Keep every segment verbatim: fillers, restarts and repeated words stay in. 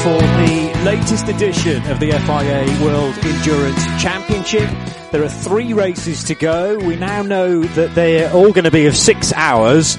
for the latest edition of the F I A World Endurance Championship. There are three races to go. We now know that they're all going to be of six hours.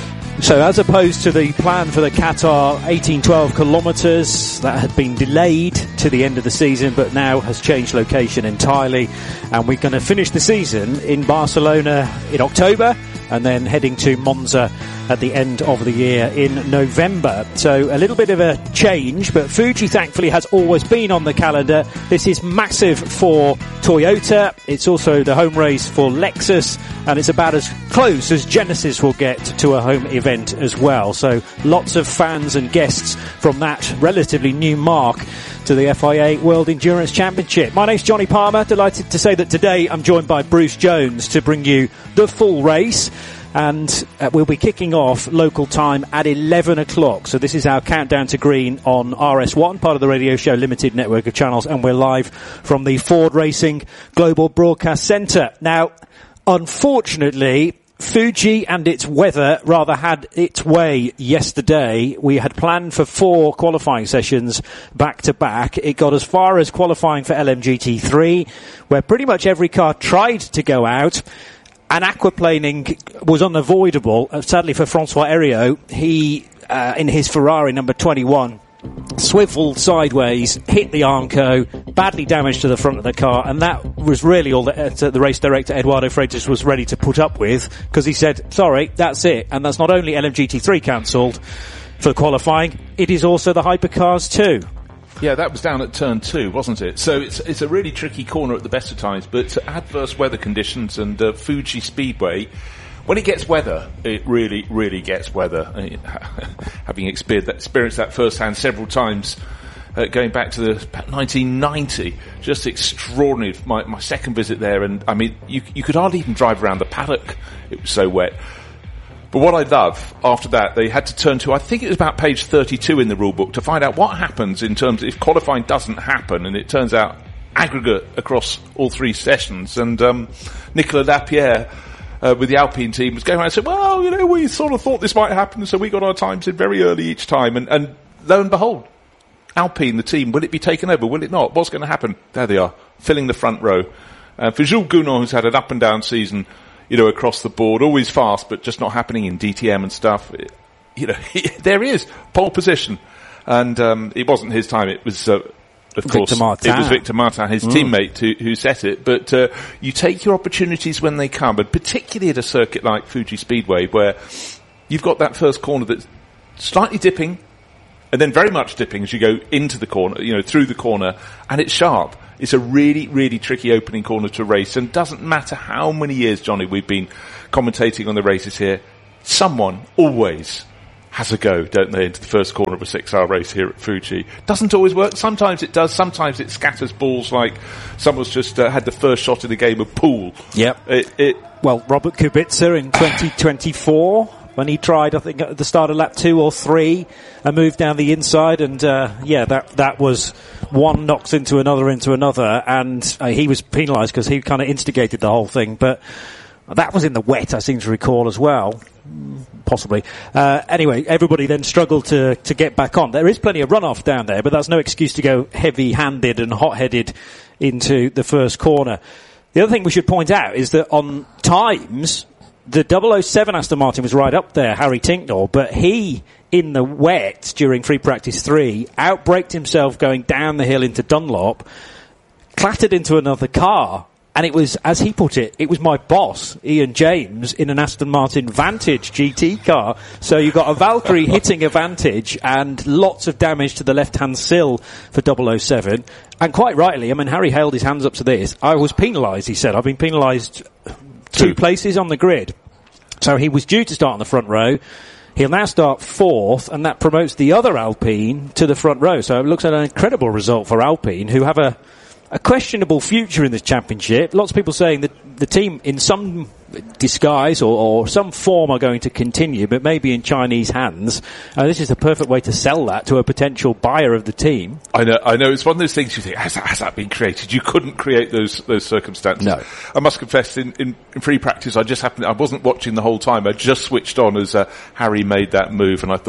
So as opposed to the plan for the Qatar eighteen twelve kilometres that had been delayed to the end of the season but now has changed location entirely, and we're going to finish the season in Barcelona in October and then heading to Monza at the end of the year in November. So a little bit of a change, but Fuji thankfully has always been on the calendar. This is massive for Toyota. It's also the home race for Lexus, and it's about as close as Genesis will get to a home event as well. So lots of fans and guests from that relatively new mark to the F I A World Endurance Championship. My name's Johnny Palmer. Delighted to say that today I'm joined by Bruce Jones to bring you the full race. And uh, we'll be kicking off local time at eleven o'clock. So this is our countdown to green on R S one, part of the Radio Show Limited network of channels, and we're live from the Ford Racing Global Broadcast Centre. Now, unfortunately, Fuji and its weather rather had its way yesterday. We had planned for four qualifying sessions back to back. It got as far as qualifying for L M G T three, where pretty much every car tried to go out. And aquaplaning was unavoidable. Uh, sadly for Francois Heriot, he, uh, in his Ferrari number twenty-one, swiveled sideways, hit the Armco, badly damaged to the front of the car, and that was really all that uh, the race director Eduardo Freitas was ready to put up with, because he said, sorry, that's it. And that's not only L M G T three cancelled for qualifying, it is also the hypercars too. Yeah, that was down at turn two, wasn't it? So it's it's a really tricky corner at the best of times, but adverse weather conditions and uh, Fuji Speedway, when it gets weather, it really, really gets weather. I mean, having experienced that, experienced that firsthand several times, uh, going back to the nineteen ninety, just extraordinary. My, my second visit there, and I mean, you you could hardly even drive around the paddock. It was so wet. But what I love, after that, they had to turn to, I think it was about page thirty-two in the rule book, to find out what happens in terms of if qualifying doesn't happen, and it turns out aggregate across all three sessions. And um, Nicolas Lapierre, uh, with the Alpine team, was going around and said, well, you know, we sort of thought this might happen, so we got our times in very early each time. And, and lo and behold, Alpine, the team, will it be taken over? Will it not? What's going to happen? There they are, filling the front row. Uh, for Jules Gounon, who's had an up and down season, you know, across the board, always fast, but just not happening in D T M and stuff. It, you know, there he is, pole position. And um, it wasn't his time, it was, uh, of Victor course, Martin. it was Victor Martin, his mm. teammate, who, who set it. But uh, you take your opportunities when they come, and particularly at a circuit like Fuji Speedway, where you've got that first corner that's slightly dipping, and then very much dipping as you go into the corner, you know, through the corner, and it's sharp. It's a really, really tricky opening corner to race, and doesn't matter how many years, Johnny, we've been commentating on the races here, someone always has a go, don't they, into the first corner of a six-hour race here at Fuji. Doesn't always work. Sometimes it does. Sometimes it scatters balls like someone's just uh, had the first shot in the game of pool. Yep. It, it, well, Robert Kubica in twenty twenty-four, when he tried, I think, at the start of lap two or three, a move down the inside, and uh, yeah, that that was one knocks into another into another, and uh, he was penalised because he kind of instigated the whole thing. But that was in the wet, I seem to recall as well, possibly. Uh, anyway, everybody then struggled to to get back on. There is plenty of runoff down there, but that's no excuse to go heavy-handed and hot-headed into the first corner. The other thing we should point out is that on times, the double oh seven Aston Martin was right up there, Harry Tinknell, but he, in the wet during free practice three, outbraked himself going down the hill into Dunlop, clattered into another car, and it was, as he put it, it was my boss, Ian James, in an Aston Martin Vantage G T car. So you've got a Valkyrie hitting a Vantage and lots of damage to the left-hand sill for double oh seven. And quite rightly, I mean, Harry held his hands up to this. I was penalised, he said. I've been penalised two, two places on the grid. So he was due to start on the front row. He'll now start fourth, and that promotes the other Alpine to the front row. So it looks like an incredible result for Alpine, who have a, a questionable future in this championship. Lots of people saying that the team, in some disguise or, or some form, are going to continue, but maybe in Chinese hands. And this is the perfect way to sell that to a potential buyer of the team. I know, I know. It's one of those things you think, has that, has that been created? You couldn't create those those circumstances. No. I must confess, in, in, in free practice, I just happened, I wasn't watching the whole time. I just switched on as uh, Harry made that move, and I thought,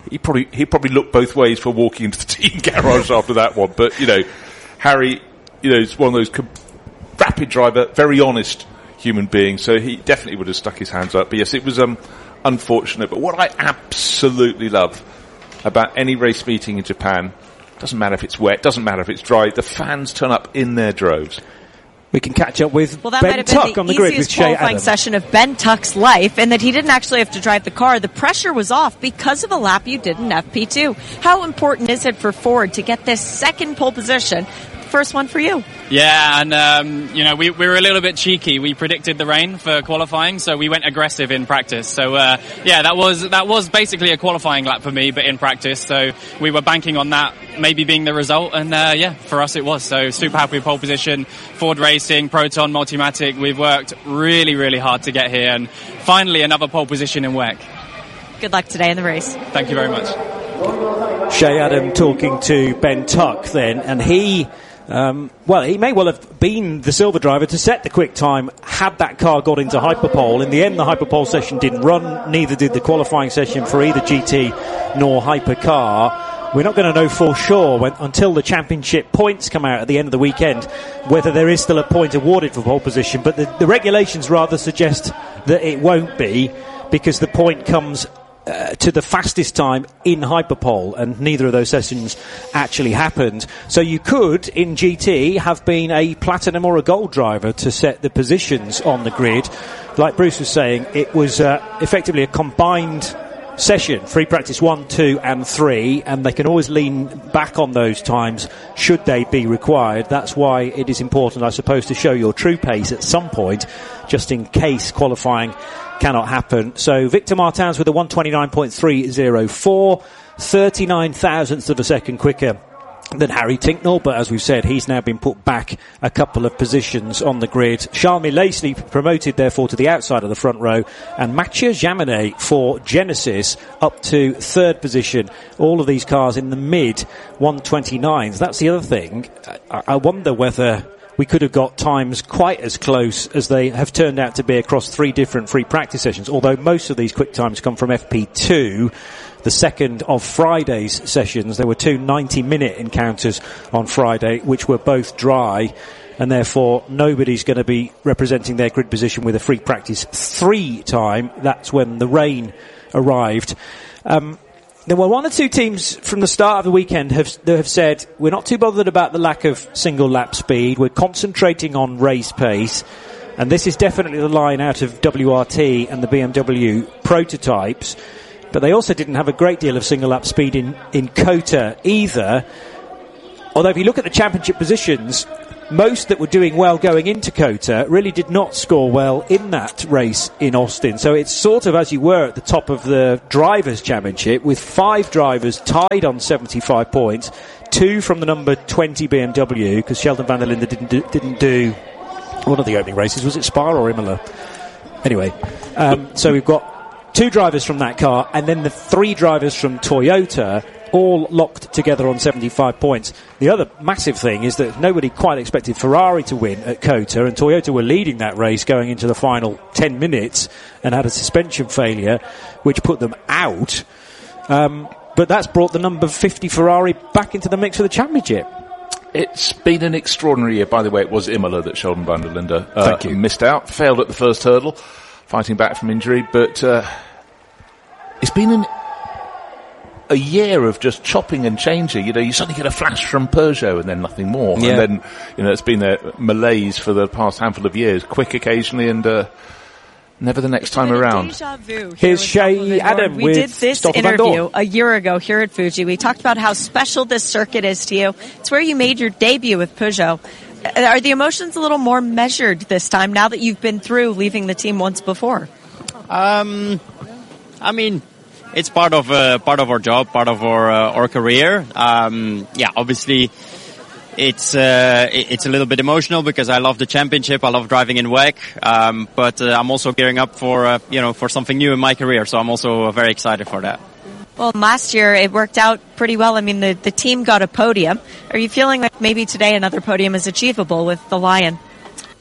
he probably he probably looked both ways for walking into the team garage after that one. But you know, Harry, you know, is one of those com- rapid driver, very honest human being. So he definitely would have stuck his hands up. But yes, it was um, unfortunate. But what I absolutely love about any race meeting in Japan, doesn't matter if it's wet, doesn't matter if it's dry, the fans turn up in their droves. We can catch up with well, that Ben might have been Tuck the on the grid with easiest Shea qualifying Adam. session of Ben Tuck's life, and that he didn't actually have to drive the car. The pressure was off because of a lap you did in F P two. How important is it for Ford to get this second pole position? First one for you. Yeah, and um, you know, we, we were a little bit cheeky. We predicted the rain for qualifying, so we went aggressive in practice. So uh, yeah, that was that was basically a qualifying lap for me, but in practice. So we were banking on that maybe being the result, and uh, yeah, for us it was. So super happy with pole position. Ford Racing, Proton, Multimatic. We've worked really, really hard to get here, and finally another pole position in W E C. Good luck today in the race. Thank you very much. Shea Adam talking to Ben Tuck then, and he. Um, well, he may well have been the silver driver to set the quick time had that car got into Hyperpole. In the end, the Hyperpole session didn't run, neither did the qualifying session for either G T nor Hypercar. We're not going to know for sure when, until the championship points come out at the end of the weekend whether there is still a point awarded for pole position, but the, the regulations rather suggest that it won't be, because the point comes Uh, to the fastest time in Hyperpole, and neither of those sessions actually happened. So you could, in G T, have been a platinum or a gold driver to set the positions on the grid. Like Bruce was saying, it was uh, effectively a combined session, free practice one, two and three, and they can always lean back on those times should they be required. That's why it is important, I suppose, to show your true pace at some point, just in case qualifying cannot happen. So Victor Martins with a one twenty-nine point three oh four, thirty-nine thousandths of a second quicker than Harry Tinknell, but as we've said, he's now been put back a couple of positions on the grid. Charles Lacey promoted therefore to the outside of the front row, and Mathieu Jaminet for Genesis up to third position. All of these cars in the mid one twenty-nines. That's the other thing. I, I wonder whether we could have got times quite as close as they have turned out to be across three different free practice sessions, although most of these quick times come from F P two, the second of Friday's sessions. There were two ninety-minute encounters on Friday, which were both dry, and therefore nobody's going to be representing their grid position with a free practice three time. That's when the rain arrived. Um, There were one or two teams from the start of the weekend have, that have said, we're not too bothered about the lack of single lap speed, we're concentrating on race pace, and this is definitely the line out of W R T and the B M W prototypes, but they also didn't have a great deal of single lap speed in, in COTA either. Although if you look at the championship positions, most that were doing well going into COTA really did not score well in that race in Austin. So it's sort of as you were at the top of the Drivers' Championship, with five drivers tied on seventy-five points, two from the number twenty B M W, because Sheldon van der Linde didn't do, didn't do one of the opening races. Was it Spa or Imola? Anyway, um, so we've got two drivers from that car, and then the three drivers from Toyota, all locked together on seventy-five points. The other massive thing is that nobody quite expected Ferrari to win at COTA, and Toyota were leading that race going into the final ten minutes and had a suspension failure which put them out. Um, but that's brought the number fifty Ferrari back into the mix for the championship. It's been an extraordinary year. By the way, it was Imola that Sheldon van der Linde uh, Thank you. missed out, failed at the first hurdle, fighting back from injury, but uh, it's been an a year of just chopping and changing. You know, you suddenly get a flash from Peugeot and then nothing more. Yeah. And then, you know, it's been a malaise for the past handful of years. Quick occasionally and uh, never the next time around. Here's Shea Adam We with did this Stoffel van interview Dorn. a year ago here at Fuji. We talked about how special this circuit is to you. It's where you made your debut with Peugeot. Are the emotions a little more measured this time now that you've been through leaving the team once before? Um, I mean, it's part of uh, part of our job, part of our uh, our career. Um, yeah, obviously, it's uh, it's a little bit emotional because I love the championship. I love driving in W E C, um, but uh, I'm also gearing up for uh, you know for something new in my career. So I'm also uh, very excited for that. Well, last year it worked out pretty well. I mean, the the team got a podium. Are you feeling like maybe today another podium is achievable with the Lion?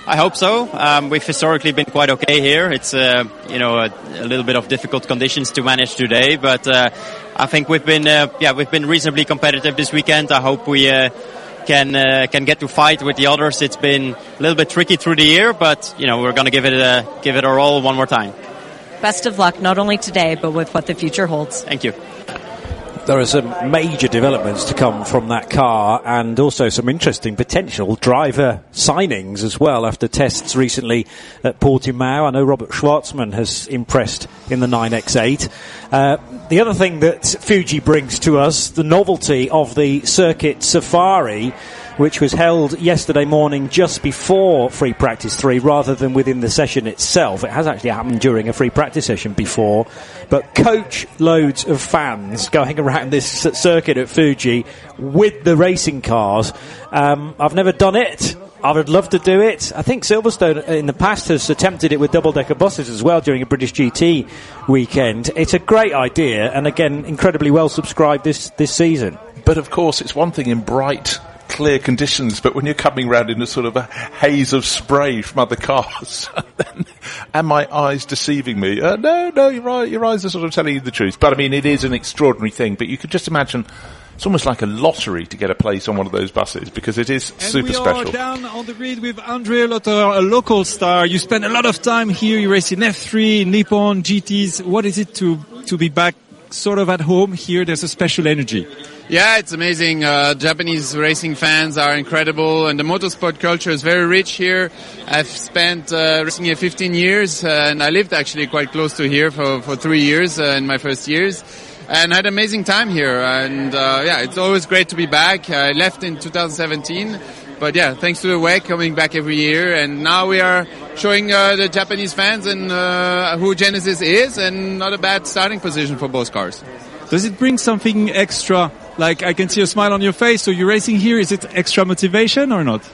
I hope so. Um, we've historically been quite okay here. It's uh, you know a, a little bit of difficult conditions to manage today, but uh, I think we've been uh, yeah we've been reasonably competitive this weekend. I hope we uh, can uh, can get to fight with the others. It's been a little bit tricky through the year, but you know we're going to give it a, give it our all one more time. Best of luck, not only today, but with what the future holds. Thank you. There are some major developments to come from that car, and also some interesting potential driver signings as well after tests recently at Portimao. I know Robert Schwartzman has impressed in the nine X eight. Uh, the other thing that Fuji brings to us, the novelty of the Circuit Safari, which was held yesterday morning just before free practice three rather than within the session itself. It has actually happened during a free practice session before, but coach loads of fans going around this circuit at Fuji with the racing cars. Um, I've never done it. I would love to do it. I think Silverstone in the past has attempted it with double-decker buses as well during a British G T weekend. It's a great idea, and again, incredibly well subscribed this, this season. But of course, it's one thing in bright, clear conditions, but when you're coming round in a sort of a haze of spray from other cars, then, and my eyes deceiving me? Uh, no, no, you're right, your eyes are sort of telling you the truth. But I mean, it is an extraordinary thing, but you could just imagine it's almost like a lottery to get a place on one of those buses, because it is and super we special. We are down on the grid with Andre Lotterer, a local star. You spend a lot of time here, you race in F three, Nippon, G Ts. What is it to, to be back sort of at home here? There's a special energy. Yeah, it's amazing. Uh, Japanese racing fans are incredible, and the motorsport culture is very rich here. I've spent uh, racing here fifteen years, uh, and I lived actually quite close to here for, for three years uh, in my first years, and had an amazing time here. And uh, yeah, it's always great to be back. I left in two thousand seventeen, but yeah, thanks to the W E C, coming back every year, and now we are showing uh, the Japanese fans and uh, who Genesis is, and not a bad starting position for both cars. Does it bring something extra? Like, I can see a smile on your face, so you're racing here. Is it extra motivation or not?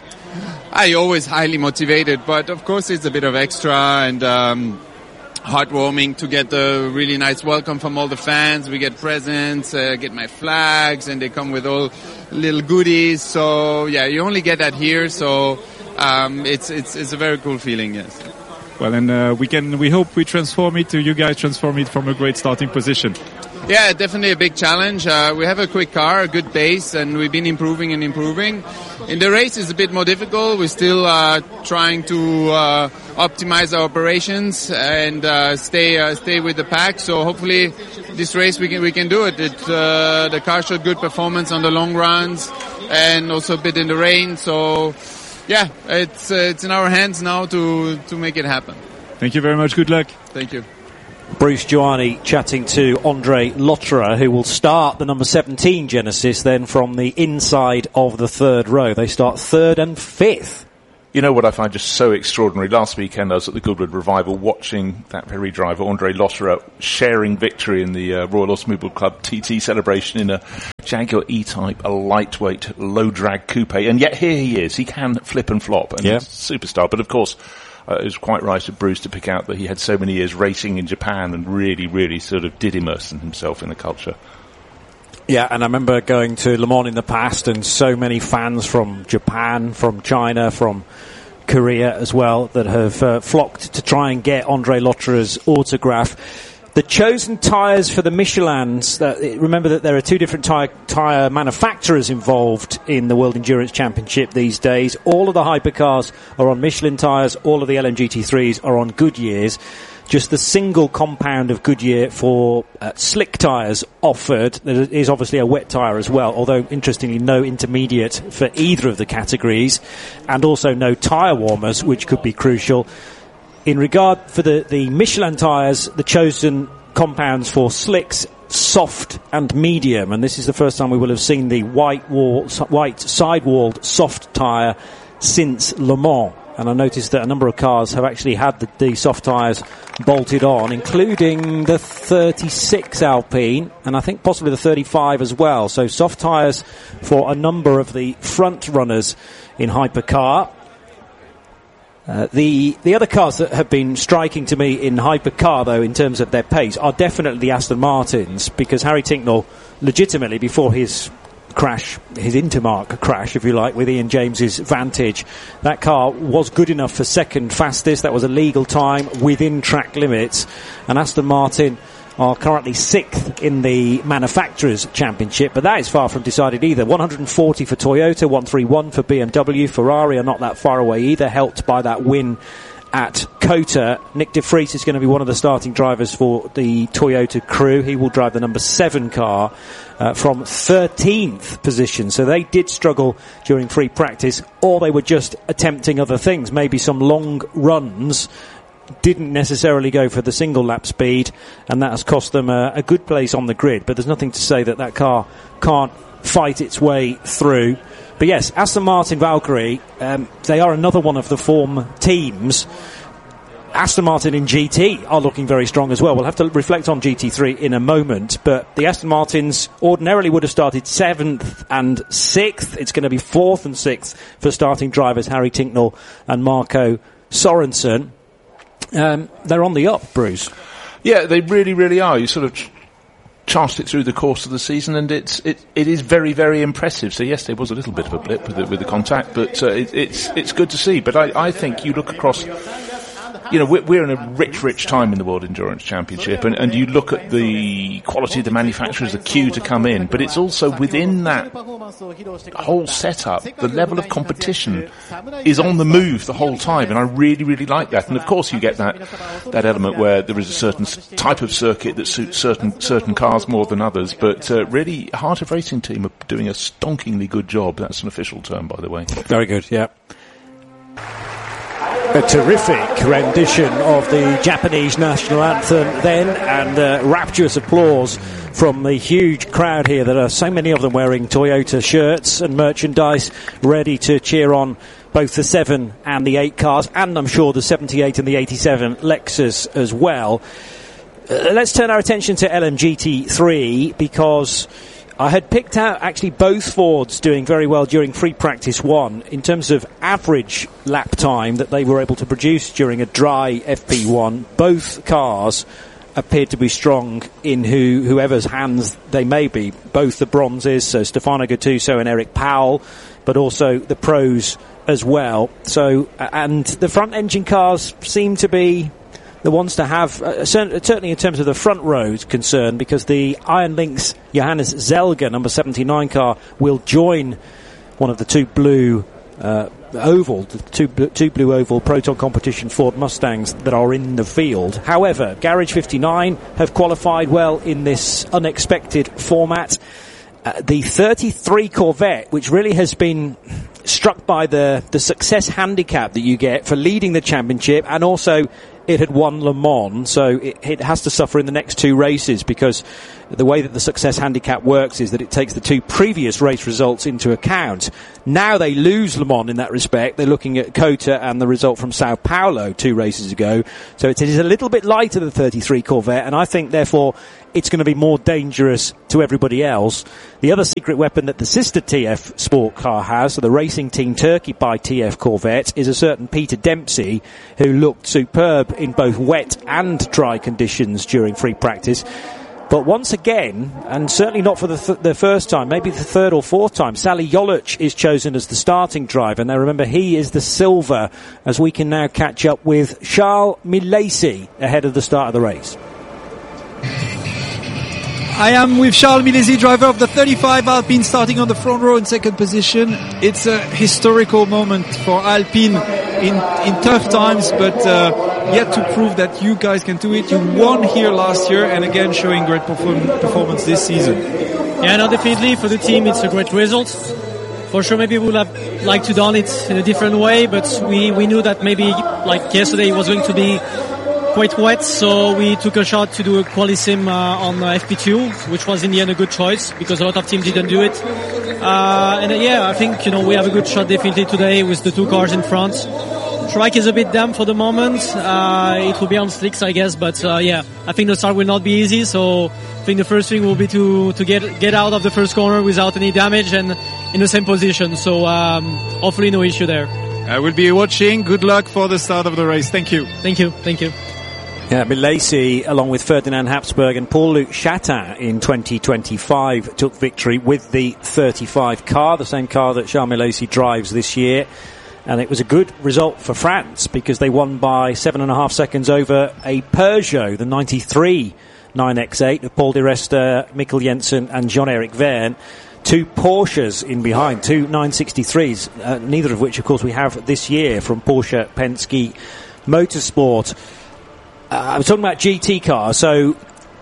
I always highly motivated, but of course it's a bit of extra and um, heartwarming to get a really nice welcome from all the fans. We get presents, uh, get my flags, and they come with all little goodies. So yeah, you only get that here. So um, it's it's it's a very cool feeling. Yes. Well, and uh, we can we hope we transform it to you guys transform it from a great starting position. Yeah, definitely a big challenge. Uh, we have a quick car, a good pace, and we've been improving and improving. In the race, it's a bit more difficult. We're still uh, trying to uh, optimize our operations and uh, stay uh, stay with the pack. So hopefully, this race we can we can do it. it uh, the car showed good performance on the long runs and also a bit in the rain. So yeah, it's uh, it's in our hands now to to make it happen. Thank you very much. Good luck. Thank you. Bruce Joanny chatting to Andre Lotterer, who will start the number seventeen Genesis then from the inside of the third row. They start third and fifth. You know what I find just so extraordinary? Last weekend I was at the Goodwood Revival watching that very driver, Andre Lotterer, sharing victory in the uh, Royal Automobile Club T T celebration in a Jaguar E-Type, a lightweight, low-drag coupe. And yet here he is. He can flip and flop. And yeah. He's a superstar. But of course, Uh, it was quite right of Bruce to pick out that he had so many years racing in Japan and really, really sort of did immerse himself in the culture. Yeah, and I remember going to Le Mans in the past, and so many fans from Japan, from China, from Korea as well, that have uh, flocked to try and get Andre Lotterer's autograph. The chosen tyres for the Michelins, that, remember that there are two different tyre, tyre manufacturers involved in the World Endurance Championship these days. All of the hypercars are on Michelin tyres, all of the L M G T threes are on Goodyear's. Just the single compound of Goodyear for uh, slick tyres offered. There is obviously a wet tyre as well, although interestingly no intermediate for either of the categories, and also no tyre warmers, which could be crucial. In regard for the, the Michelin tyres, the chosen compounds for slicks, soft and medium, and this is the first time we will have seen the white wall, white sidewalled soft tyre since Le Mans. And I noticed that a number of cars have actually had the, the soft tyres bolted on, including the thirty-six Alpine, and I think possibly the thirty-five as well. So soft tyres for a number of the front runners in hypercar. Uh, the the other cars that have been striking to me in hypercar, though, in terms of their pace, are definitely the Aston Martins, because Harry Tincknell, legitimately, before his crash, his Intermark crash, if you like, with Ian James's Vantage. That car was good enough for second fastest. That was a legal time within track limits. And Aston Martin are currently sixth in the Manufacturers' Championship, but that is far from decided either. one hundred forty for Toyota, one thirty-one for B M W. Ferrari are not that far away either, helped by that win at Kota. Nick de Vries is going to be one of the starting drivers for the Toyota crew. He will drive the number seven car uh, from thirteenth position. So they did struggle during free practice, or they were just attempting other things, maybe some long runs. Didn't necessarily go for the single lap speed, and that has cost them a, a good place on the grid. But there's nothing to say that that car can't fight its way through. But yes, Aston Martin Valkyrie, um, they are another one of the form teams. Aston Martin in G T are looking very strong as well. We'll have to reflect on G T three in a moment, but the Aston Martins ordinarily would have started seventh and sixth. It's going to be fourth and sixth for starting drivers Harry Tincknell and Marco Sorensen. Um, they're on the up, Bruce. Yeah, they really, really are. You sort of ch- charted it through the course of the season, and it's it, it is very, very impressive. So yes, there was a little bit of a blip with the, with the contact, but uh, it, it's it's good to see. But I, I think you look across. You know, we're, we're in a rich, rich time in the World Endurance Championship, and, and you look at the quality of the manufacturers, the queue to come in, but it's also within that whole setup, the level of competition is on the move the whole time, and I really, really like that. And of course you get that, that element where there is a certain type of circuit that suits certain, certain cars more than others, but uh, really, Heart of Racing team are doing a stonkingly good job. That's an official term, by the way. Very good, yeah. A terrific rendition of the Japanese national anthem then, and uh, rapturous applause from the huge crowd here. There are so many of them wearing Toyota shirts and merchandise, ready to cheer on both the seven and the eight cars, and I'm sure the seventy-eight and the eighty-seven Lexus as well. Uh, let's turn our attention to L M G T three, because I had picked out actually both Fords doing very well during free practice one in terms of average lap time that they were able to produce during a dry F P one. Both cars appeared to be strong in who, whoever's hands they may be. Both the bronzes, so Stefano Gattuso and Eric Powell, but also the pros as well. So, and the front engine cars seem to be the ones to have, uh, certainly in terms of the front row is concerned, because the Iron Lynx Johannes Zelger number seventy-nine car will join one of the two blue uh, oval, the two, two blue oval Proton Competition Ford Mustangs that are in the field. However, Garage fifty-nine have qualified well in this unexpected format. Uh, the thirty-three Corvette, which really has been struck by the, the success handicap that you get for leading the championship, and also it had won Le Mans, so it, it has to suffer in the next two races, because the way that the success handicap works is that it takes the two previous race results into account. Now they lose Le Mans in that respect. They're looking at Kota and the result from Sao Paulo two races ago. So it is a little bit lighter than the thirty-three Corvette, and I think, therefore, it's going to be more dangerous to everybody else. The other secret weapon that the sister T F Sport car has, so the Racing Team Turkey by T F Corvette, is a certain Peter Dempsey, who looked superb in both wet and dry conditions during free practice. But once again, and certainly not for the, th- the first time, maybe the third or fourth time, Sally Jolic is chosen as the starting driver. Now remember, he is the silver, as we can now catch up with Charles Milesi ahead of the start of the race. I am with Charles Milesi, driver of the thirty-five Alpine, starting on the front row in second position. It's a historical moment for Alpine in in tough times, but uh, yet to prove that you guys can do it. You won here last year, and again showing great perform- performance this season. Yeah, no, definitely for the team it's a great result. For sure, maybe we would have liked to done it in a different way, but we we knew that maybe like yesterday it was going to be quite wet, so we took a shot to do a quali-sim uh, on uh, F P two, which was in the end a good choice because a lot of teams didn't do it. Uh, and uh, yeah, I think you know we have a good shot definitely today with the two cars in front. Track is a bit damp for the moment. Uh, it will be on slicks, I guess, but uh, yeah, I think the start will not be easy. So I think the first thing will be to to get get out of the first corner without any damage and in the same position. So um, hopefully no issue there. I will be watching. Good luck for the start of the race. Thank you. Thank you. Thank you. Yeah, Milesi, along with Ferdinand Habsburg and Paul-Luc Chatin in twenty twenty-five, took victory with the thirty-five car, the same car that Charles Milesi drives this year. And it was a good result for France because they won by seven and a half seconds over a Peugeot, the ninety-three nine X eight of Paul di Resta, Mikkel Jensen and Jean-Eric Verne. Two Porsches in behind, two nine sixty-threes, uh, neither of which, of course, we have this year from Porsche Penske Motorsport. Uh, I was talking about G T cars, so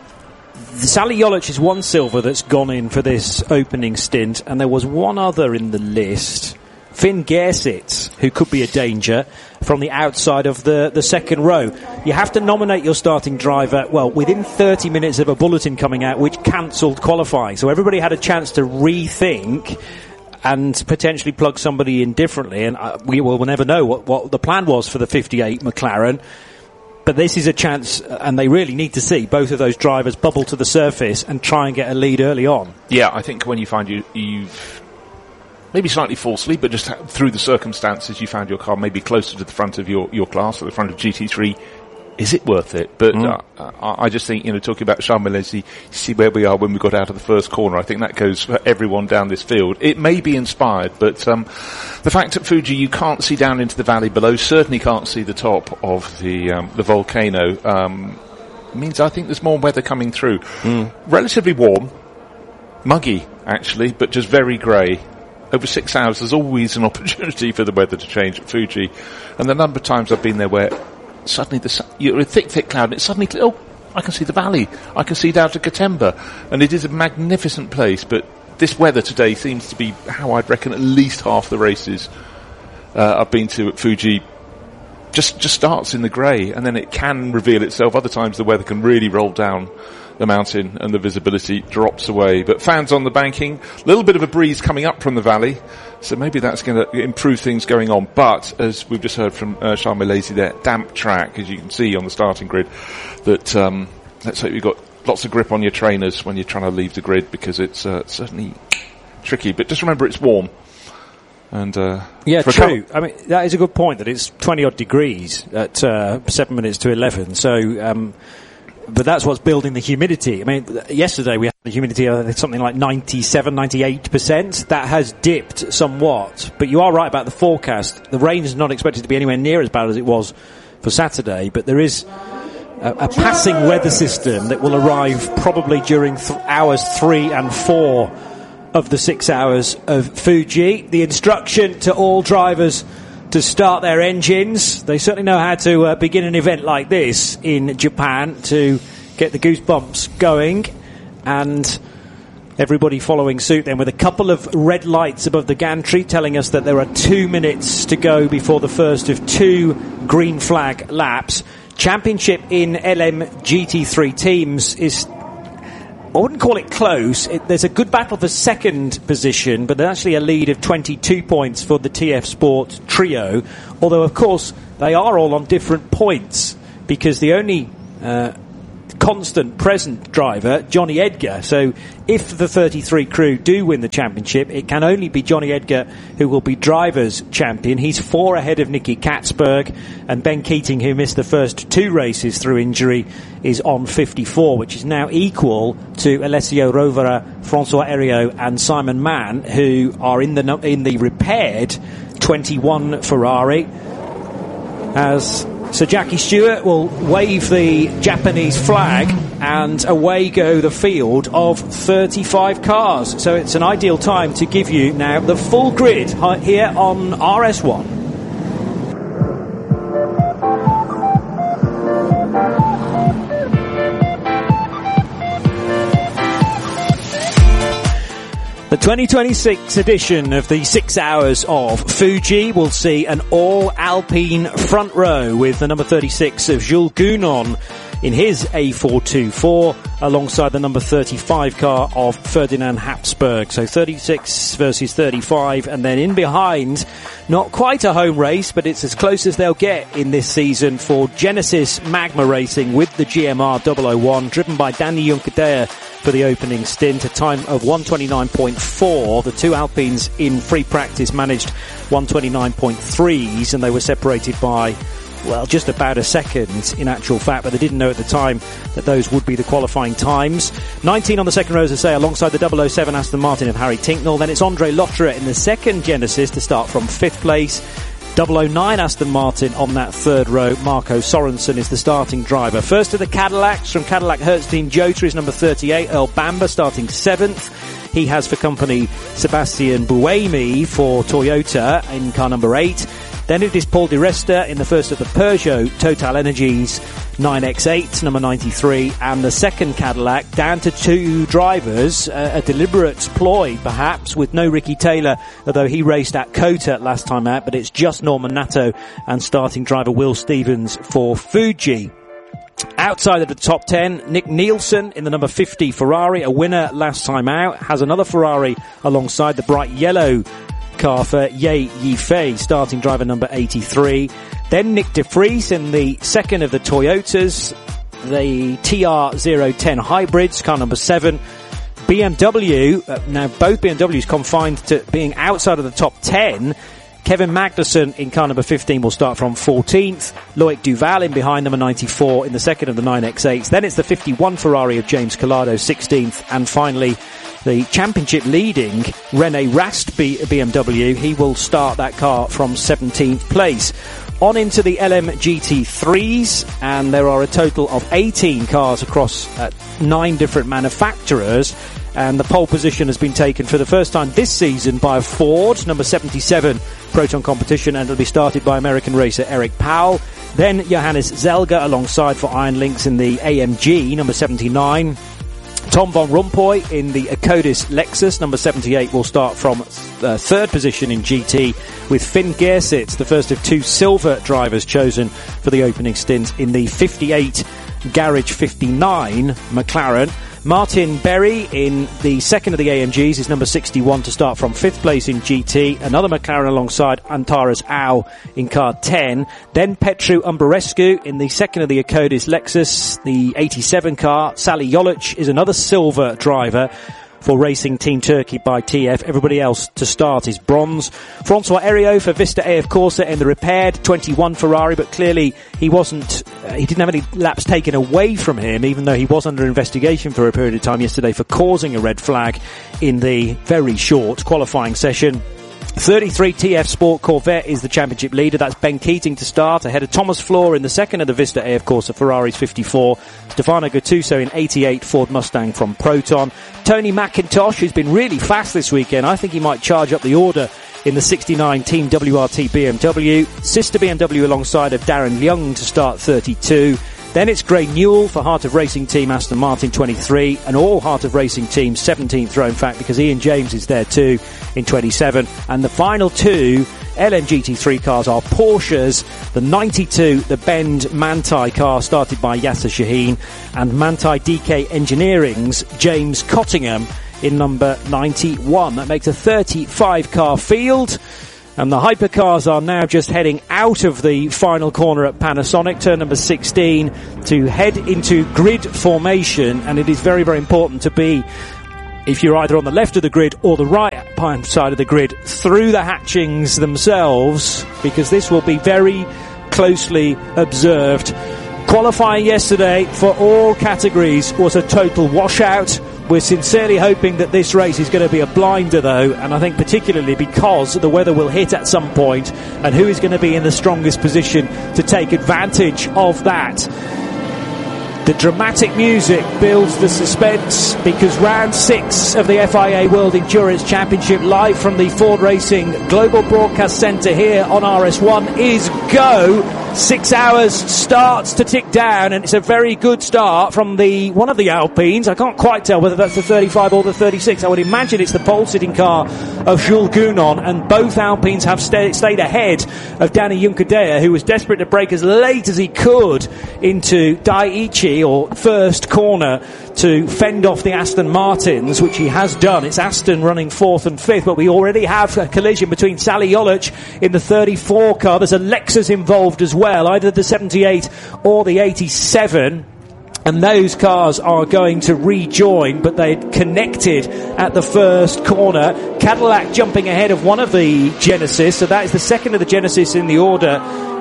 Sally Jolic is one silver that's gone in for this opening stint, and there was one other in the list, Finn Gersitz, who could be a danger from the outside of the, the second row. You have to nominate your starting driver, well, within thirty minutes of a bulletin coming out which cancelled qualifying, so everybody had a chance to rethink and potentially plug somebody in differently, and uh, we will never know what, what the plan was for the fifty-eight McLaren. But this is a chance, and they really need to see both of those drivers bubble to the surface and try and get a lead early on. Yeah, I think when you find you, you've maybe slightly falsely, but just through the circumstances, you found your car maybe closer to the front of your, your class, or the front of G T three. Is it worth it? But mm. uh, I just think, you know, talking about Charles Milesi, see where we are when we got out of the first corner. I think that goes for everyone down this field. It may be inspired, but um, the fact at Fuji you can't see down into the valley below, certainly can't see the top of the um, the volcano, um, means I think there's more weather coming through. Mm. Relatively warm, muggy actually, but just very grey. Over six hours, there's always an opportunity for the weather to change at Fuji, and the number of times I've been there where suddenly the sun, you're a thick, thick cloud, and it's suddenly, oh, I can see the valley. I can see down to Gotemba. And it is a magnificent place, but this weather today seems to be how I'd reckon at least half the races uh, I've been to at Fuji just, just starts in the grey, and then it can reveal itself. Other times the weather can really roll down the mountain and the visibility drops away. But fans on the banking, a little bit of a breeze coming up from the valley, so maybe that's going to improve things going on. But as we've just heard from uh, Charles Milesi there, damp track, as you can see on the starting grid, that um, let's hope you've got lots of grip on your trainers when you're trying to leave the grid, because it's uh, certainly tricky. But just remember it's warm. And uh, yeah, true. I mean, that is a good point, that it's twenty odd degrees at uh, seven minutes to eleven. So, um, but that's what's building the humidity. I mean, yesterday we had the humidity uh, something like ninety-seven, ninety-eight percent. That has dipped somewhat. But you are right about the forecast. The rain is not expected to be anywhere near as bad as it was for Saturday. But there is a, a passing weather system that will arrive probably during th- hours three and four of the six hours of Fuji. The instruction to all drivers to start their engines. They certainly know how to uh, begin an event like this in Japan to get the goosebumps going, and everybody following suit then with a couple of red lights above the gantry telling us that there are two minutes to go before the first of two green flag laps. Championship in L M G T three teams is, I wouldn't call it close. It, there's a good battle for second position, but there's actually a lead of twenty-two points for the T F Sport trio. Although, of course, they are all on different points, because the only uh, constant present driver, Johnny Edgar. So if the thirty-three crew do win the championship, it can only be Johnny Edgar who will be drivers' champion. He's four ahead of Nicky Katzberg, and Ben Keating, who missed the first two races through injury, is on fifty-four, which is now equal to Alessio Rovera, Francois Heriot and Simon Mann, who are in the in the repaired twenty-one Ferrari. As Sir Jackie Stewart will wave the Japanese flag, and away go the field of thirty-five cars. So it's an ideal time to give you now the full grid here on R S one. The twenty twenty-six edition of the Six Hours of Fuji will see an all-Alpine front row with the number thirty-six of Jules Gounon in his A four twenty-four alongside the number thirty-five car of Ferdinand Habsburg. So thirty-six versus thirty-five, and then in behind, not quite a home race, but it's as close as they'll get in this season for Genesis Magma Racing with the G M R double oh one, driven by Danny Juncadella for the opening stint, a time of one twenty-nine point four. The two Alpines in free practice managed one twenty-nine point threes, and they were separated by well, just about a second in actual fact, but they didn't know at the time that those would be the qualifying times. nineteen on the second row, as I say, alongside the double oh seven Aston Martin of Harry Tinknell. Then it's Andre Lotterer in the second Genesis to start from fifth place. double oh nine Aston Martin on that third row. Marco Sorensen is the starting driver. First of the Cadillacs from Cadillac Hertz Team Jota is number thirty-eight, Earl Bamber, starting seventh. He has for company Sebastian Buemi for Toyota in car number eight. Then it is Paul Di Resta in the first of the Peugeot Total Energies nine X eight, number ninety-three, and the second Cadillac down to two drivers, uh, a deliberate ploy perhaps, with no Ricky Taylor, although he raced at COTA last time out, but it's just Norman Nato and starting driver Will Stevens for Fuji. Outside of the top ten, Nick Nielsen in the number fifty Ferrari, a winner last time out, has another Ferrari alongside the bright yellow car for Ye Yifei, starting driver number eighty-three. Then Nick De Vries in the second of the Toyotas, the T R zero ten hybrids, car number seven. B M W, uh, now both B M Ws confined to being outside of the top ten. Kevin Magnussen in car number fifteen will start from fourteenth. Loic Duval in behind, number ninety-four, in the second of the nine X eights. Then it's the fifty-one Ferrari of James Collado, sixteenth. And finally, the championship leading René Rast B- BMW. He will start that car from seventeenth place. On into the L M G T threes, and there are a total of eighteen cars across uh, nine different manufacturers. And the pole position has been taken for the first time this season by Ford, number seventy-seven, Proton Competition, and it'll be started by American racer Eric Powell. Then Johannes Zelga alongside for Iron Lynx in the A M G, number seventy-nine. Tom von Rompuy in the Acodis Lexus, number seventy-eight, will start from uh, third position in G T, with Finn Gersitz, the first of two silver drivers chosen for the opening stint in the fifty-eight Garage fifty-nine McLaren. Martin Berry in the second of the A M Gs is number sixty-one to start from fifth place in G T. Another McLaren alongside Antares Au in car ten. Then Petru Umberescu in the second of the Acodis Lexus, the eighty-seven car. Sally Jolic is another silver driver for Racing Team Turkey by T F. Everybody else to start is bronze. Francois Heriot for Vista A F Corsa in the repaired twenty-one Ferrari, but clearly he wasn't, uh, he didn't have any laps taken away from him, even though he was under investigation for a period of time yesterday for causing a red flag in the very short qualifying session. thirty-three T F Sport Corvette is the championship leader. That's Ben Keating to start, ahead of Thomas Floor in the second of the Vista A F Corsa Ferraris fifty-four. Stefano Gattuso in eighty-eight Ford Mustang from Proton. Tony McIntosh, who's been really fast this weekend, I think he might charge up the order in the sixty-nine Team W R T B M W. Sister B M W alongside of Darren Young to start thirty-two. Then it's Gray Newell for Heart of Racing Team Aston Martin twenty-three, and all Heart of Racing Team seventeenth row, in fact, because Ian James is there too in twenty-seven. And the final two L M G T three cars are Porsches, the ninety-two, the Bend Manthey car started by Yasser Shaheen, and Manthey D K Engineering's James Cottingham in number ninety-one. That makes a thirty-five car field. And the hypercars are now just heading out of the final corner at Panasonic, turn number sixteen, to head into grid formation. And it is very, very important to be, if you're either on the left of the grid or the right side of the grid, through the hatchings themselves, because this will be very closely observed. Qualifying yesterday for all categories was a total washout. We're sincerely hoping that this race is going to be a blinder, though, and I think particularly because the weather will hit at some point, and who is going to be in the strongest position to take advantage of that. The dramatic music builds the suspense, because round six of the F I A World Endurance Championship, live from the Ford Racing Global Broadcast Centre here on R S one, is go. Six hours starts to tick down, and it's a very good start from the one of the Alpines. I can't quite tell whether that's the thirty-five or the thirty-six. I would imagine it's the pole-sitting car of Jules Gounon, and both Alpines have stay, stayed ahead of Danny Juncadella, who was desperate to break as late as he could into Daiichi, or first corner, to fend off the Aston Martins, which he has done. It's Aston running fourth and fifth, but we already have a collision between Sally Jolic in the thirty-four car. There's a Lexus involved as well, either the seventy-eight or the eighty-seven. And those cars are going to rejoin, but they connected at the first corner. Cadillac jumping ahead of one of the Genesis, so that is the second of the Genesis in the order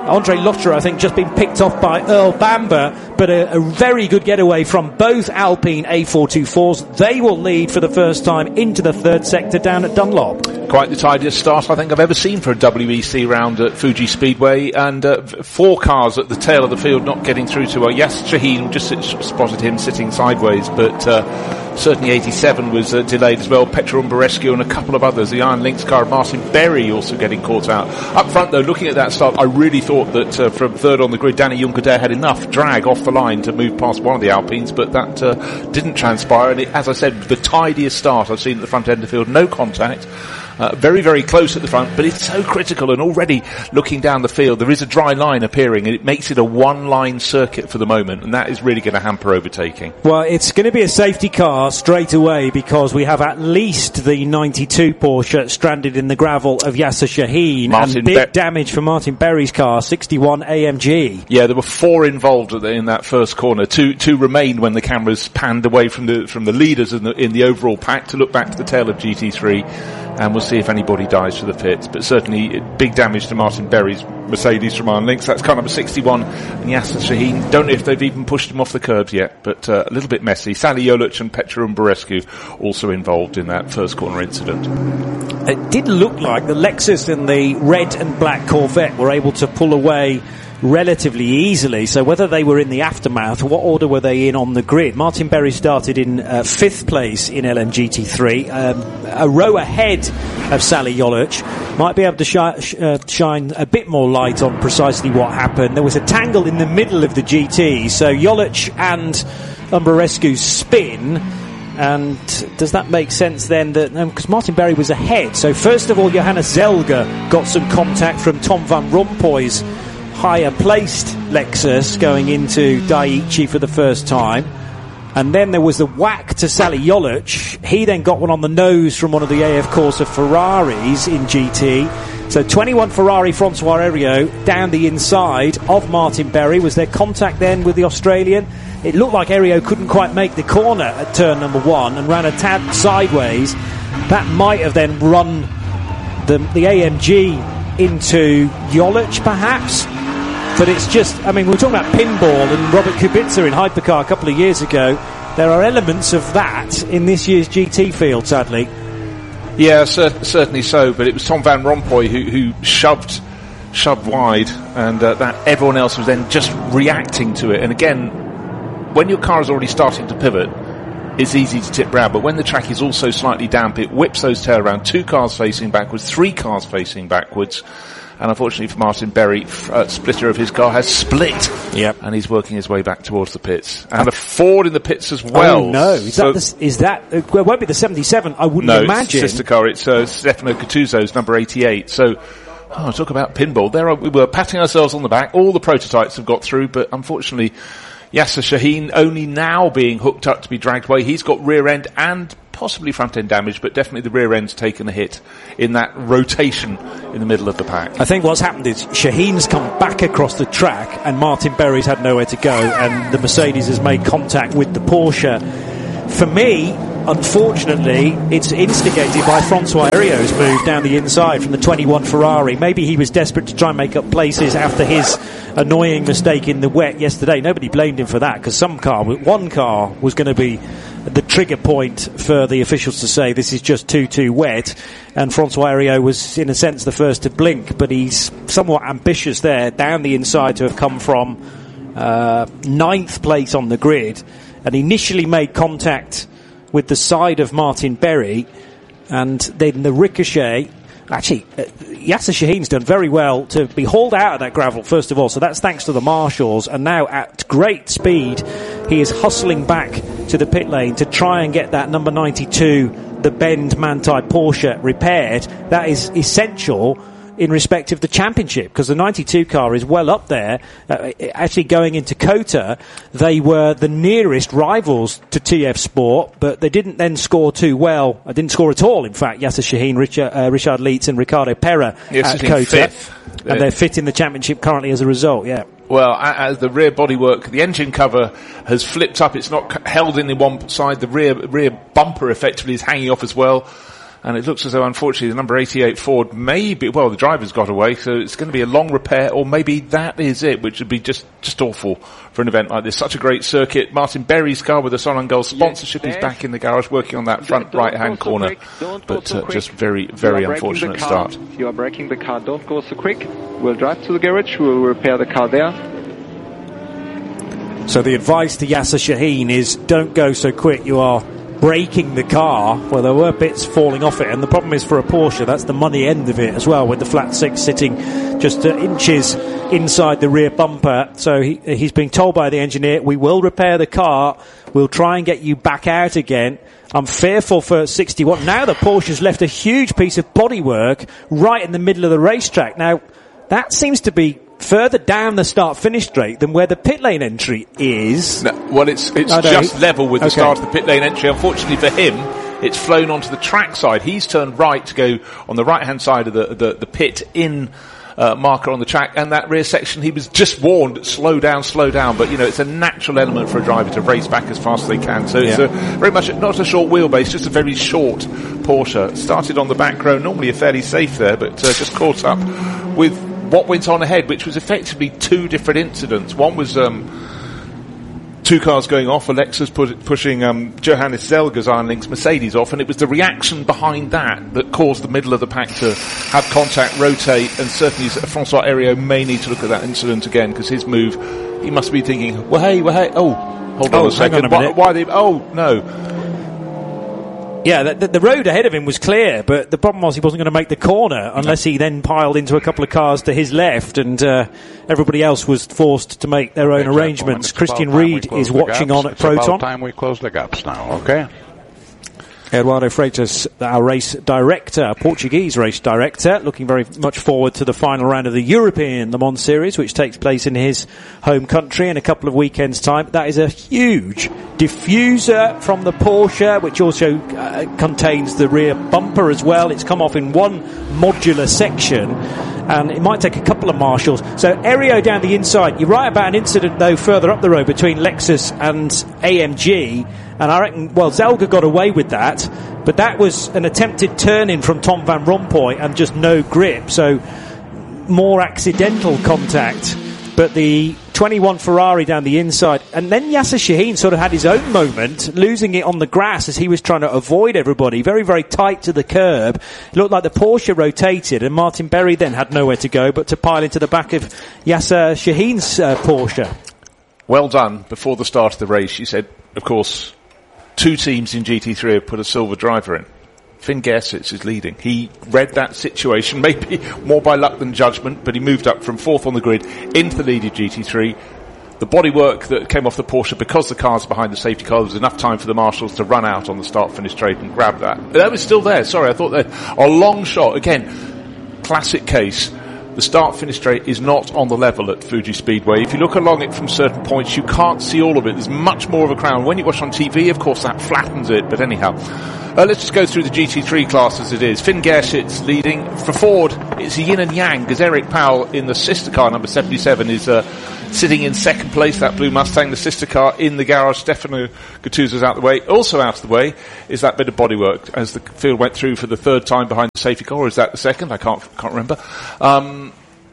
Andre Lotterer, I think, just been picked off by Earl Bamber, but a, a very good getaway from both Alpine A four twenty-fours. They will lead for the first time into the third sector down at Dunlop. Quite the tidiest start I think I've ever seen for a W E C round at Fuji Speedway, and uh, four cars at the tail of the field not getting through to uh, Yas Shaheen. Just spotted him sitting sideways, but uh, certainly eighty-seven was uh, delayed as well. Petra Umberescu and a couple of others. The Iron Lynx car, Martin Berry, also getting caught out. Up front though, looking at that start, I really thought that uh, from third on the grid, Danny Juncker had enough drag off the line to move past one of the Alpines, but that uh, didn't transpire, and it, as I said, the tidiest start I've seen at the front end of the field. No contact. Uh, very, very close at the front, but it's so critical, and already looking down the field, there is a dry line appearing, and it makes it a one-line circuit for the moment, and that is really going to hamper overtaking. Well, it's going to be a safety car straight away, because we have at least the ninety-two Porsche stranded in the gravel of Yasser Shaheen, Martin and big Be- damage for Martin Berry's car, sixty-one A M G. Yeah, there were four involved in that first corner. Two, two remained when the cameras panned away from the from the leaders in the in the overall pack to look back to the tail of G T three. And we'll see if anybody dies for the pits. But certainly big damage to Martin Berry's Mercedes from Iron Lynx. That's car number sixty-one. And Yasser Shaheen, don't know if they've even pushed him off the curbs yet, but uh, a little bit messy. Sally Jolic and Petra Umberescu also involved in that first corner incident. It did look like the Lexus and the red and black Corvette were able to pull away relatively easily. So whether they were in the aftermath, what order were they in on the grid? Martin Berry started in uh, fifth place in L M G T three, um, a row ahead of Sally Jolic. Might be able to shi- sh- uh, shine a bit more light on precisely what happened. There was a tangle in the middle of the G T, so Jolic and Umberescu's spin. And does that make sense then? That because um, Martin Berry was ahead. So first of all, Johannes Zelger got some contact from Tom Van Rompuy's higher placed Lexus going into Daiichi for the first time, and then there was the whack to Sally Jolic. He then got one on the nose from one of the A F Corsa Ferraris in G T. So twenty-one Ferrari Francois Heriot down the inside of Martin Berry. Was there contact then with the Australian? It looked like Heriot couldn't quite make the corner at turn number one and ran a tad sideways. That might have then run the, the A M G into Jolic perhaps. But it's just, I mean, we were talking about pinball and Robert Kubica in Hypercar a couple of years ago. There are elements of that in this year's G T field, sadly. Yeah, cer- certainly so. But it was Tom Van Rompuy who, who shoved shoved wide, and uh, that everyone else was then just reacting to it. And again, when your car is already starting to pivot, it's easy to tip round. But when the track is also slightly damp, it whips those tail around. Two cars facing backwards, three cars facing backwards. And unfortunately for Martin Berry, uh, splitter of his car has split. Yep. And he's working his way back towards the pits. And a Ford in the pits as well. Oh no, is so that, the, is that, uh, well, it won't be the seventy-seven, I wouldn't no, imagine. No, it's sister car, it's uh, Stefano Gattuso's number eighty-eight. So, oh, talk about pinball. There are, we were patting ourselves on the back. All the prototypes have got through, but unfortunately, Yasser Shaheen only now being hooked up to be dragged away. He's got rear end and possibly front end damage, but definitely the rear end's taken a hit in that rotation in the middle of the pack. I think what's happened is Shaheen's come back across the track and Martin Berry's had nowhere to go, and the Mercedes has made contact with the Porsche. For me, unfortunately, it's instigated by Francois Heriot's move down the inside from the twenty-one Ferrari. Maybe he was desperate to try and make up places after his annoying mistake in the wet yesterday. Nobody blamed him for that, because some car, one car was going to be the trigger point for the officials to say this is just too, too wet. And Francois Heriot was, in a sense, the first to blink, but he's somewhat ambitious there, down the inside, to have come from uh, ninth place on the grid, and initially made contact with the side of Martin Berry, and then the ricochet. Actually, uh, Yasser Shaheen's done very well to be hauled out of that gravel, first of all, so that's thanks to the marshals, and now at great speed he is hustling back to the pit lane to try and get that number ninety-two, the Bend Manthey Porsche, repaired. That is essential in respect of the championship, because the ninety-two car is well up there. Uh, actually going into Kota, they were the nearest rivals to T F Sport, but they didn't then score too well. I didn't score at all, in fact. Yasser Shaheen, Richard, uh, Richard Leitz and Ricardo Pera yes, at Kota. Fifth. And they're fit in the championship currently as a result, yeah. Well, as the rear bodywork, the engine cover has flipped up. It's not held in the one side. The rear rear bumper effectively is hanging off as well. And it looks as though, unfortunately, the number eighty-eight Ford may be, well, the driver's got away, so it's going to be a long repair, or maybe that is it, which would be just, just awful for an event like this. Such a great circuit. Martin Berry's car with the Sonangol sponsorship is back in the garage working on that front right-hand corner. But uh, just very, very unfortunate start. You are braking the car, don't go so quick. We'll drive to the garage, we'll repair the car there. So the advice to Yasser Shahin is don't go so quick. You are braking the car. Well, there were bits falling off it, and the problem is for a Porsche, that's the money end of it as well, with the flat six sitting just uh, inches inside the rear bumper. So he, he's being told by the engineer, we will repair the car, we'll try and get you back out again. I'm fearful for sixty-one. Now the Porsche's left a huge piece of bodywork right in the middle of the racetrack. Now, that seems to be further down the start-finish straight than where the pit lane entry is. No, well, it's it's oh, no, just he, level with the okay. start of the pit lane entry. Unfortunately for him, it's flown onto the track side. He's turned right to go on the right-hand side of the, the, the pit in uh, marker on the track, and that rear section, he was just warned, slow down, slow down. But, you know, it's a natural element for a driver to race back as fast as they can. So yeah. it's a, very much not a short wheelbase, just a very short Porsche. Started on the back row, normally a fairly safe there, but uh, just caught up with what went on ahead, which was effectively two different incidents. One was um, two cars going off, Alexis put, pushing um, Johannes Zelger's Iron Lynx Mercedes off, and it was the reaction behind that that caused the middle of the pack to have contact, rotate, and certainly Francois Heriot may need to look at that incident again, because his move, he must be thinking, well, hey, well, hey, oh, hold on oh, a second, on a why, why they, oh, no. Yeah, the, the road ahead of him was clear, but the problem was he wasn't going to make the corner unless he then piled into a couple of cars to his left, and uh, everybody else was forced to make their own arrangements. Christian Reed is watching on at it's Proton. About time we close the gaps now, okay? Eduardo Freitas, our race director, Portuguese race director, looking very much forward to the final round of the European Le Mans Series, which takes place in his home country in a couple of weekends' time. That is a huge diffuser from the Porsche, which also uh, contains the rear bumper as well. It's come off in one modular section, and it might take a couple of marshals. So Heriot down the inside. You're right about an incident, though, further up the road between Lexus and A M G. And I reckon, well, Zelger got away with that, but that was an attempted turn-in from Tom Van Rompuy and just no grip, so more accidental contact. But the twenty-one Ferrari down the inside, and then Yasser Shahin sort of had his own moment, losing it on the grass as he was trying to avoid everybody, very, very tight to the curb. It looked like the Porsche rotated, and Martin Berry then had nowhere to go but to pile into the back of Yasser Shahin's uh, Porsche. Well done. Before the start of the race, you said, of course, two teams in G T three have put a silver driver in. Finn Gersitz is leading. He read that situation, maybe more by luck than judgment, but he moved up from fourth on the grid into the lead of G T three. The bodywork that came off the Porsche, because the car's behind the safety car, there was enough time for the marshals to run out on the start-finish straight and grab that. That was still there. Sorry, I thought that a long shot. Again, classic case. The start-finish straight is not on the level at Fuji Speedway. If you look along it from certain points, you can't see all of it. There's much more of a crowd. When you watch on T V, of course, that flattens it. But anyhow, uh, let's just go through the G T three class as it is. Finn Gersitz leading. For Ford, it's a yin and yang, because Eric Powell in the sister car, number seventy-seven, is uh, sitting in second place, that blue Mustang. The sister car in the garage, Stefano Gattuso's out the way. Also out of the way is that bit of bodywork as the field went through for the third time behind the safety car. Or is that the second? I can't can't remember. Um,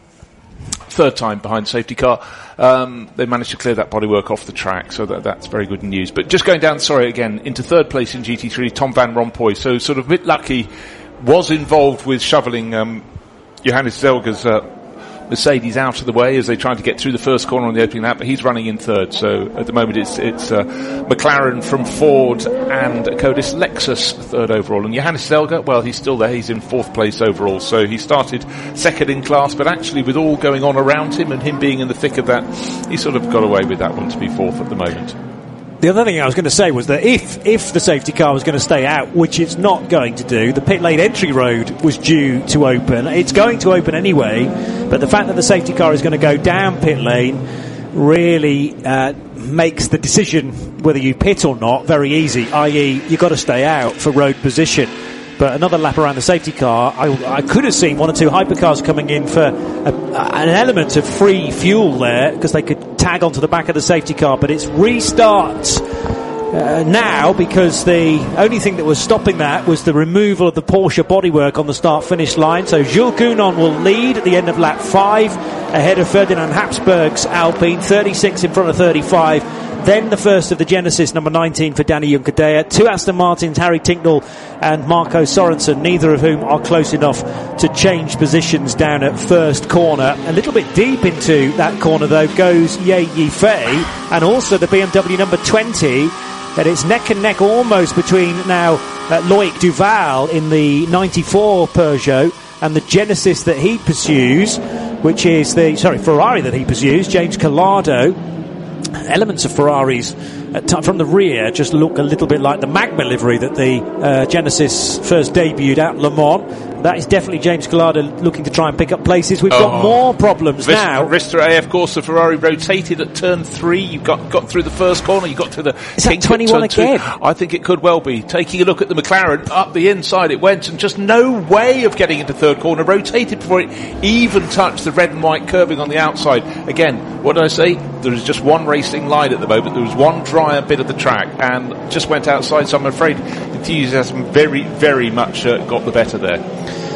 third time behind the safety car. Um, they managed to clear that bodywork off the track, so that, that's very good news. But just going down, sorry, again, into third place in G T three, Tom Van Rompuy. So sort of a bit lucky, was involved with shoveling um, Johannes Zelger's uh, Mercedes out of the way as they tried to get through the first corner on the opening lap, but he's running in third. So at the moment it's it's uh, McLaren from Ford and Codis Lexus third overall. And Johannes Zelger, well, he's still there. He's in fourth place overall. So he started second in class, but actually with all going on around him and him being in the thick of that, he sort of got away with that one to be fourth at the moment. The other thing I was going to say was that if if the safety car was going to stay out, which it's not going to do, the pit lane entry road was due to open. It's going to open anyway, but the fact that the safety car is going to go down pit lane really uh, makes the decision whether you pit or not very easy, that is you've got to stay out for road position. But another lap around the safety car, I, I could have seen one or two hypercars coming in for a, an element of free fuel there, because they could tag onto the back of the safety car. But it's restart uh, now, because the only thing that was stopping that was the removal of the Porsche bodywork on the start-finish line. So Jules Gounon will lead at the end of lap five, ahead of Ferdinand Habsburg's Alpine, thirty-six in front of thirty-five. Then the first of the Genesis, number nineteen for Danny Juncadella. Two Aston Martins, Harry Tincknell and Marco Sorensen, neither of whom are close enough to change positions down at first corner. A little bit deep into that corner, though, goes Ye Yifei, and also the B M W number twenty. And it's neck and neck almost between now uh, Loic Duval in the ninety-four Peugeot and the Genesis that he pursues, which is the, sorry, Ferrari that he pursues, James Collado. Elements of Ferraris uh, t- from the rear just look a little bit like the Magma livery that the uh, Genesis first debuted at Le Mans. That is definitely James Collado looking to try and pick up places. We've got oh. more problems Vista, now. Vista A F course, the Ferrari rotated at turn three. You got got through the first corner. You got to the is that twenty-one again? Two. I think it could well be. Taking a look at the McLaren, up the inside it went, and just no way of getting into third corner. Rotated before it even touched the red and white curving on the outside. Again, what did I say? There is just one racing line at the moment. There was one drier bit of the track and just went outside. So I'm afraid enthusiasm very, very much uh, got the better there.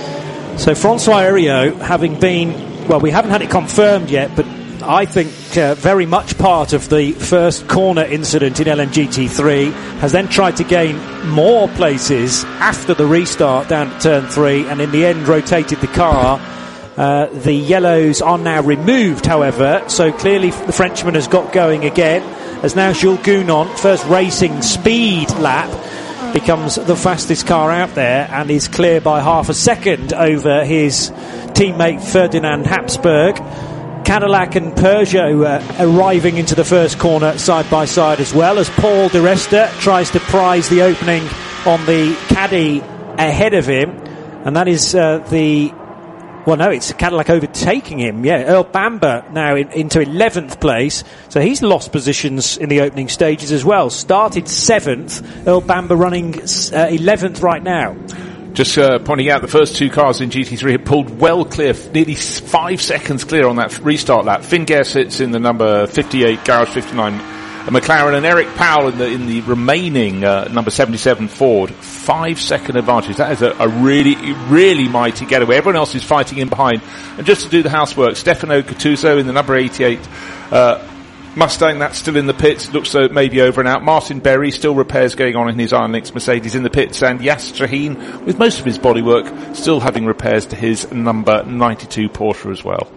So Francois Heriot, having been, well, we haven't had it confirmed yet, but I think uh, very much part of the first corner incident in L M G T three, has then tried to gain more places after the restart down at turn three, and in the end rotated the car. Uh, the yellows are now removed, however, so clearly the Frenchman has got going again, as now Jules Gounon, first racing speed lap, becomes the fastest car out there and is clear by half a second over his teammate Ferdinand Habsburg. Cadillac and Peugeot uh, arriving into the first corner side by side as well, as Paul Di Resta tries to prize the opening on the Caddy ahead of him, and that is uh, the well no it's Cadillac overtaking him. yeah Earl Bamber now in, into eleventh place, so he's lost positions in the opening stages as well. Started seventh, Earl Bamber running uh, eleventh right now. Just uh, pointing out, the first two cars in G T three had pulled well clear, nearly five seconds clear on that restart lap. Finn Gare sits in the number fifty-eight, Garage fifty-nine, a McLaren, and Eric Powell in the in the remaining uh, number seventy-seven Ford. Five second advantage. That is a, a really, really mighty getaway. Everyone else is fighting in behind. And just to do the housework, Stefano Gattuso in the number eighty-eight uh, Mustang, that's still in the pits. Looks so maybe over and out. Martin Berry, still repairs going on in his Iron Lynx Mercedes in the pits. And Yas Shaheen, with most of his bodywork, still having repairs to his number ninety-two Porsche as well.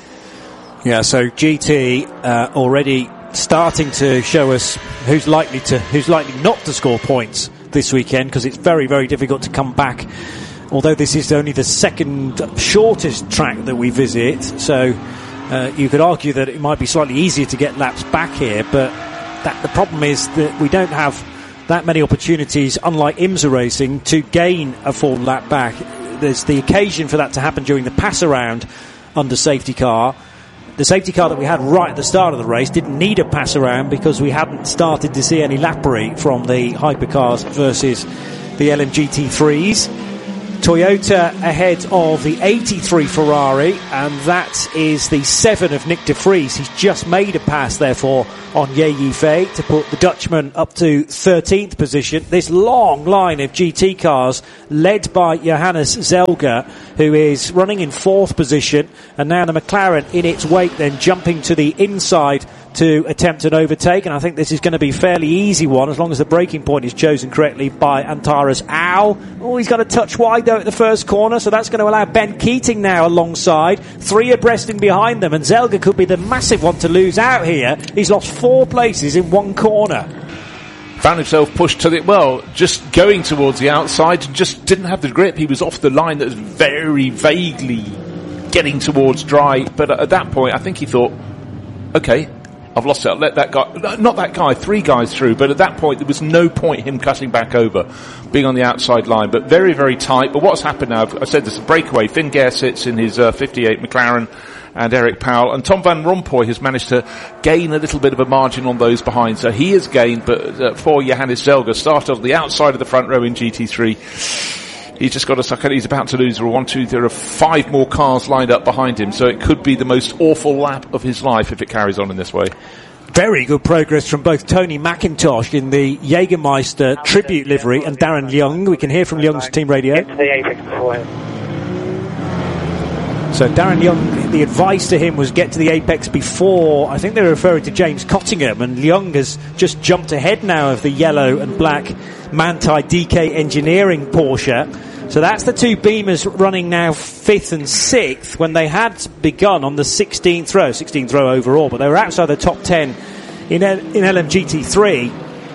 Yeah, so G T uh, already starting to show us who's likely to, who's likely not to score points this weekend, because it's very, very difficult to come back. Although this is only the second shortest track that we visit, so uh, you could argue that it might be slightly easier to get laps back here, but that the problem is that we don't have that many opportunities, unlike IMSA racing, to gain a full lap back. There's the occasion for that to happen during the pass around under safety car. The safety car that we had right at the start of the race didn't need a pass around because we hadn't started to see any lappery from the hypercars versus the L M G T threes. Toyota ahead of the eighty-three Ferrari, and that is the seven of Nick de Vries. He's just made a pass, therefore, on Ye Yifei to put the Dutchman up to thirteenth position. This long line of G T cars led by Johannes Zelger, who is running in fourth position, and now the McLaren in its wake then jumping to the inside to attempt an overtake, and I think this is going to be a fairly easy one as long as the braking point is chosen correctly by Antares Au. Oh, he's got a touch wide though at the first corner, so that's going to allow Ben Keating now alongside, three abreast in behind them, and Zelger could be the massive one to lose out here. He's lost four places in one corner. Found himself pushed to the, well, just going towards the outside, just didn't have the grip. He was off the line that was very vaguely getting towards dry, but at that point I think he thought, okay, I've lost it. I'll let that guy, not that guy, three guys through, but at that point there was no point him cutting back over, being on the outside line, but very, very tight. But what's happened now, I've said there's a breakaway. Finn Gare sits in his uh, fifty-eight McLaren, and Eric Powell, and Tom Van Rompuy has managed to gain a little bit of a margin on those behind, so he has gained, but uh, for Johannes Zelger, started on the outside of the front row in G T three. He's just got to suck it. He's about to lose. There are one, two, there are five more cars lined up behind him, so it could be the most awful lap of his life if it carries on in this way. Very good progress from both Tony McIntosh in the Jägermeister tribute livery and Darren Leung. We can hear from Leung's team radio. Get to the apex before him. So Darren Leung, the advice to him was get to the apex before, I think they were referring to James Cottingham, and Leung has just jumped ahead now of the yellow and black Manthey D K Engineering Porsche. So that's the two Beamers running now fifth and sixth when they had begun on the sixteenth row, sixteenth row overall, but they were outside the top ten in, L- in L M G T three.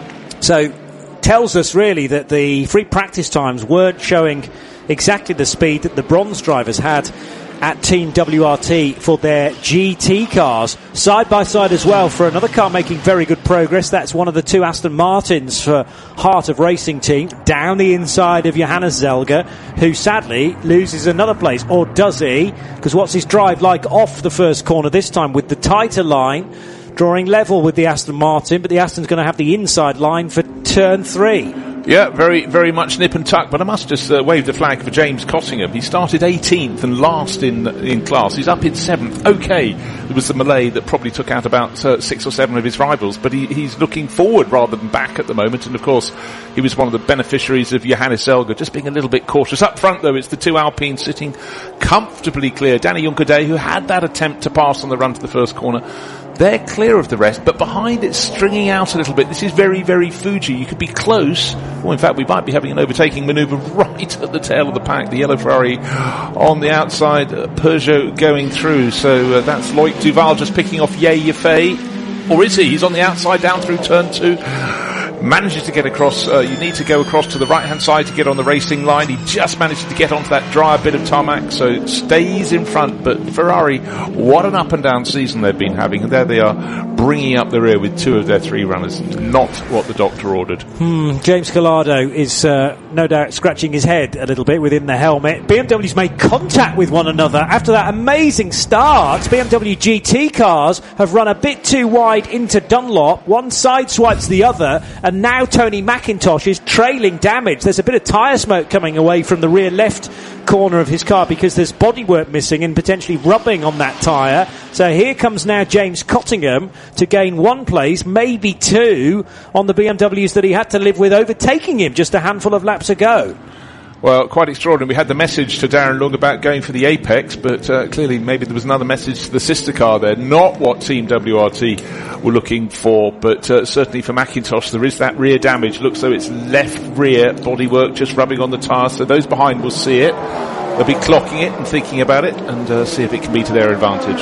So tells us really that the free practice times weren't showing exactly the speed that the bronze drivers had at Team W R T for their G T cars. Side by side as well for another car making very good progress. That's one of the two Aston Martins for Heart of Racing Team, down the inside of Johannes Zelger, who sadly loses another place. Or does he? Because what's his drive like off the first corner this time with the tighter line, drawing level with the Aston Martin, but the Aston's going to have the inside line for turn three. Yeah, very, very much nip and tuck, but I must just uh, wave the flag for James Cottingham. He started eighteenth and last in in class. He's up in seventh. Okay, there was the Malay that probably took out about uh, six or seven of his rivals, but he, he's looking forward rather than back at the moment, and of course, he was one of the beneficiaries of Johannes Zelger, just being a little bit cautious. Up front, though, it's the two Alpines sitting comfortably clear. Danny Juncadé, who had that attempt to pass on the run to the first corner, they're clear of the rest, but behind it's stringing out a little bit. This is very, very Fuji. You could be close. Well, in fact, we might be having an overtaking manoeuvre right at the tail of the pack. The yellow Ferrari on the outside, uh, Peugeot going through. So uh, that's Loic Duval just picking off Ye Yafei. Or is he? He's on the outside down through turn two. Manages to get across. Uh, you need to go across to the right-hand side to get on the racing line. He just managed to get onto that drier bit of tarmac, so it stays in front. But Ferrari, what an up-and-down season they've been having. And there they are, bringing up the rear with two of their three runners. Not what the doctor ordered. Hmm, James Collado is uh, no doubt scratching his head a little bit within the helmet. B M W's made contact with one another after that amazing start. B M W G T cars have run a bit too wide into Dunlop. One side swipes the other, and now Tony McIntosh is trailing damage. There's a bit of tyre smoke coming away from the rear left corner of his car because there's bodywork missing and potentially rubbing on that tyre. So here comes now James Cottingham to gain one place, maybe two, on the B M Ws that he had to live with overtaking him just a handful of laps ago. Well, quite extraordinary. We had the message to Darren Leung about going for the apex, but uh, clearly maybe there was another message to the sister car there. Not what Team W R T were looking for, but uh, certainly for McIntosh there is that rear damage. Looks though it's left rear bodywork just rubbing on the tyre, so those behind will see it. They'll be clocking it and thinking about it and uh, see if it can be to their advantage.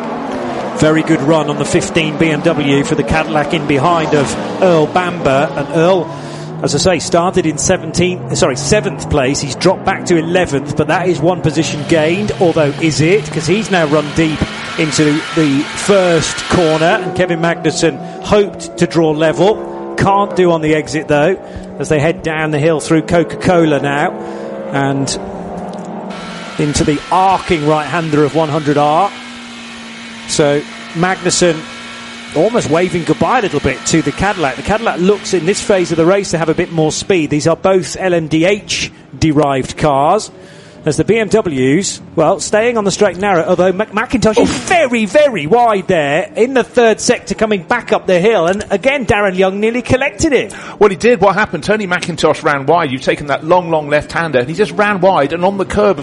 Very good run on the fifteen B M W for the Cadillac in behind of Earl Bamber, and Earl, as I say, started in seventeenth, sorry, seventh place. He's dropped back to eleventh, but that is one position gained. Although, is it? Because he's now run deep into the first corner, and Kevin Magnussen hoped to draw level. Can't do on the exit, though, as they head down the hill through Coca-Cola now, and into the arcing right-hander of one hundred R. So, Magnussen almost waving goodbye a little bit to the Cadillac. The Cadillac looks in this phase of the race to have a bit more speed. These are both L M D H derived cars, as the B M Ws, well, staying on the straight and narrow, although Mac- McIntosh oh. is very, very wide there in the third sector coming back up the hill, and again Darren Leung nearly collected it. Well, he did. What happened? Tony McIntosh ran wide. You've taken that long, long left-hander, and he just ran wide, and on the curb